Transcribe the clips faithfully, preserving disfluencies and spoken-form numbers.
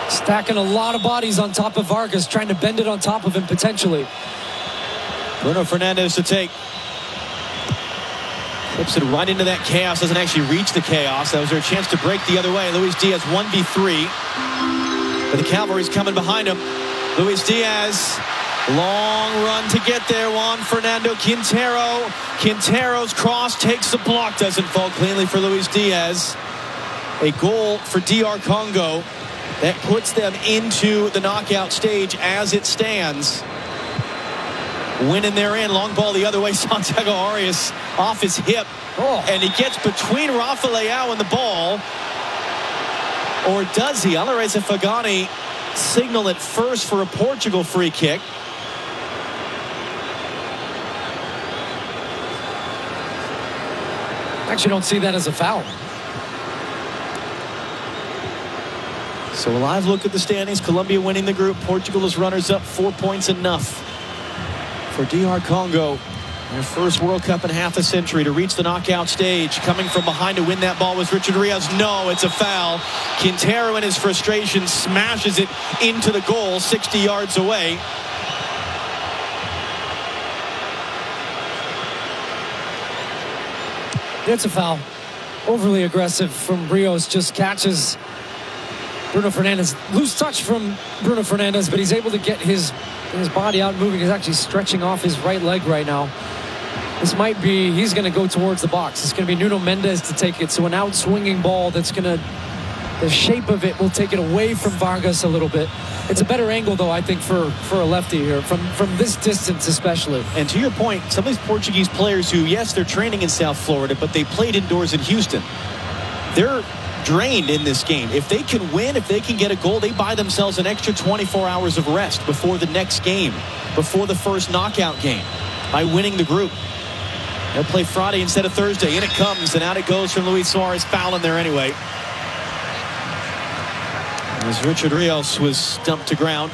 Stacking a lot of bodies on top of Vargas, trying to bend it on top of him potentially. Bruno Fernandes to take. Flips it right into that chaos. Doesn't actually reach the chaos. That was their chance to break the other way. Luis Diaz one v three. But the Cavalry's coming behind him. Luis Diaz. Long run to get there. Juan Fernando Quintero. Quintero's cross takes the block. Doesn't fall cleanly for Luis Diaz. A goal for D R Congo that puts them into the knockout stage as it stands. Winning their in. Long ball the other way. Santiago Arias off his hip. Oh. And he gets between Rafa Leao and the ball. Or does he? Alireza Fagani signal at first for a Portugal free kick. Actually don't see that as a foul. So a live look at the standings. Colombia winning the group. Portugal is runners up. Four points enough for D R Congo. Their first World Cup in half a century to reach the knockout stage. Coming from behind to win that ball was Richard Rios. No, it's a foul. Quintero in his frustration smashes it into the goal sixty yards away. It's a foul. Overly aggressive from Rios. Just catches Bruno Fernandes. Loose touch from Bruno Fernandes, but he's able to get his his body out moving. He's actually stretching off his right leg right now. This might be, he's going to go towards the box. It's going to be Nuno Mendes to take it. So an out swinging ball that's going to, the shape of it will take it away from Vargas a little bit. It's a better angle, though, I think, for, for a lefty here, from, from this distance especially. And to your point, some of these Portuguese players who, yes, they're training in South Florida, but they played indoors in Houston. They're drained in this game. If they can win, if they can get a goal, they buy themselves an extra twenty-four hours of rest before the next game, before the first knockout game, by winning the group. They'll play Friday instead of Thursday. In it comes, and out it goes from Luis Suarez. Foul in there anyway. As Richard Rios was stumped to ground.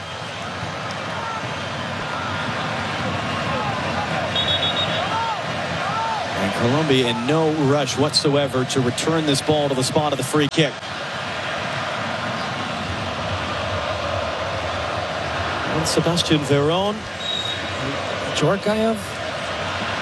And Colombia in no rush whatsoever to return this ball to the spot of the free kick. And Sebastian Veron. Djorkaeff